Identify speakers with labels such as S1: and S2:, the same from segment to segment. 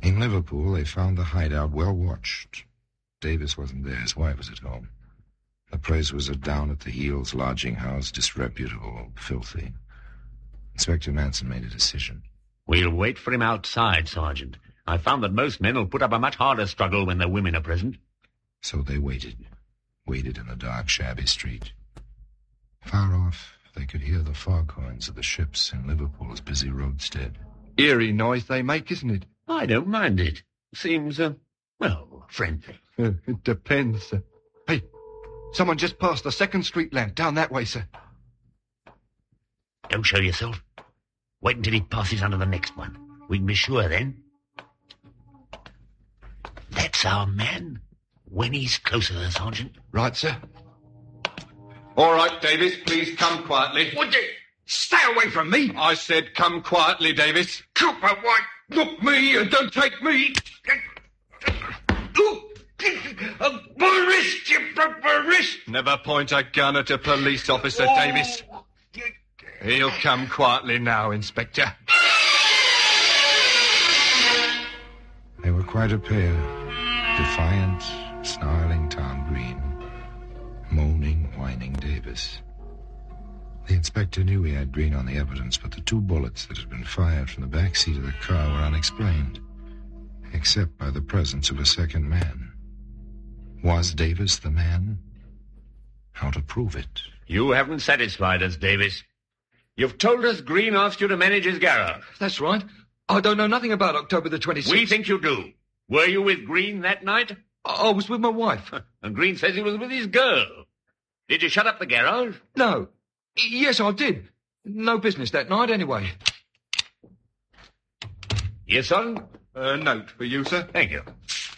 S1: In Liverpool, they found the hideout well watched. Davis wasn't there. His wife was at home. The place was a down-at-the-heels lodging house, disreputable, filthy. Inspector Manson made a decision.
S2: We'll wait for him outside, Sergeant. I found that most men will put up a much harder struggle when their women are present.
S1: So they waited in the dark, shabby street. Far off, they could hear the foghorns of the ships in Liverpool's busy roadstead.
S3: Eerie noise they make, isn't it?
S2: I don't mind it. Seems, friendly.
S3: It depends, sir. Hey, someone just passed the 2nd Street lamp down that way, sir.
S2: Don't show yourself. Wait until he passes under the next one. We can be sure then. That's our man. When he's closer, Sergeant.
S3: Right, sir.
S4: All right, Davis, please come quietly.
S5: Would you stay away from me?
S4: I said come quietly, Davis.
S5: Copper White, look me and don't take me. My wrist, you broke my wrist.
S4: Never point a gun at a police officer, Davis. He'll come quietly now, Inspector.
S1: They were quite a pair. Defiant, snarling Tom Green. Moaning, whining Davis. The inspector knew he had Green on the evidence, but the 2 bullets that had been fired from the back seat of the car were unexplained, except by the presence of a second man. Was Davis the man? How to prove it?
S2: You haven't satisfied us, Davis. You've told us Green asked you to manage his garage.
S3: That's right. I don't know nothing about October the 26th.
S2: We think you do. Were you with Green that night?
S3: I was with my wife.
S2: And Green says he was with his girl. Did you shut up the garage?
S3: No. Yes, I did. No business that night, anyway.
S2: Yes, son?
S4: A note for you, sir.
S2: Thank you.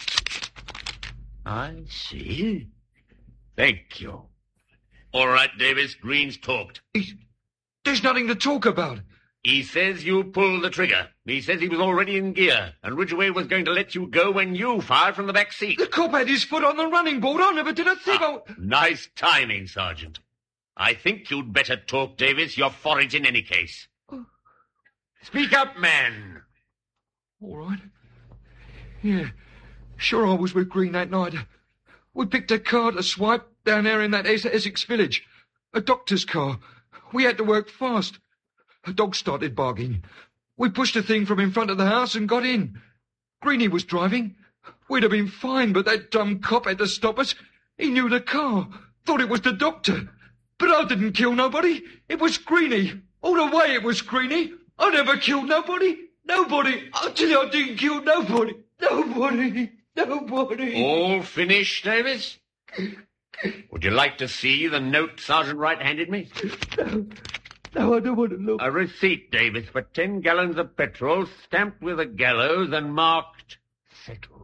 S2: I see. Thank you. All right, Davis, Green's talked.
S3: There's nothing to talk about.
S2: He says you pulled the trigger. He says he was already in gear, and Ridgway was going to let you go when you fired from the back seat.
S3: The cop had his foot on the running board. I never did a thing.
S2: Nice timing, Sergeant. I think you'd better talk, Davis. You're foraged in any case. Speak up, man.
S3: All right. Yeah, sure I was with Green that night. We picked a car to swipe down there in that Essex village. A doctor's car. We had to work fast. A dog started barking. We pushed the thing from in front of the house and got in. Greenie was driving. We'd have been fine, but that dumb cop had to stop us. He knew the car. Thought it was the doctor. But I didn't kill nobody. It was Greenie. All the way it was Greenie. I never killed nobody. Nobody. I tell you I didn't kill nobody. Nobody.
S2: All finished, Davis? Would you like to see the note Sergeant Wright handed me?
S3: No, I don't want to look.
S2: A receipt, Davis, for 10 gallons of petrol, stamped with a gallows and marked settled.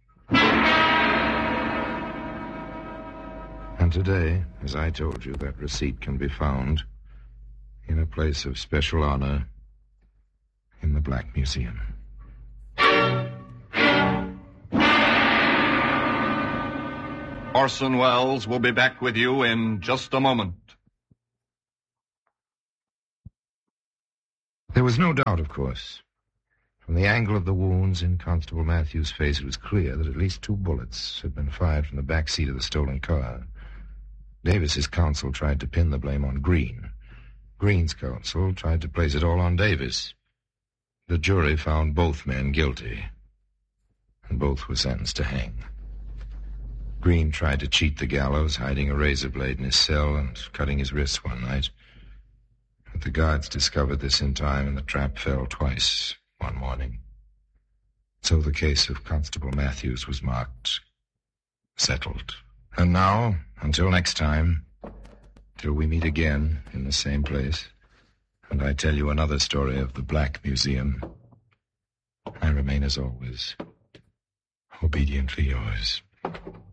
S1: And today, as I told you, that receipt can be found in a place of special honor in the Black Museum.
S4: Orson Welles will be back with you in just a moment.
S1: There was no doubt, of course. From the angle of the wounds in Constable Matthews' face, it was clear that at least 2 bullets had been fired from the back seat of the stolen car. Davis's counsel tried to pin the blame on Green. Green's counsel tried to place it all on Davis. The jury found both men guilty, and both were sentenced to hang. Green tried to cheat the gallows, hiding a razor blade in his cell and cutting his wrists one night. But the guards discovered this in time, and the trap fell twice one morning. So the case of Constable Matthews was marked settled. And now, until next time, till we meet again in the same place, and I tell you another story of the Black Museum, I remain, as always, obediently yours.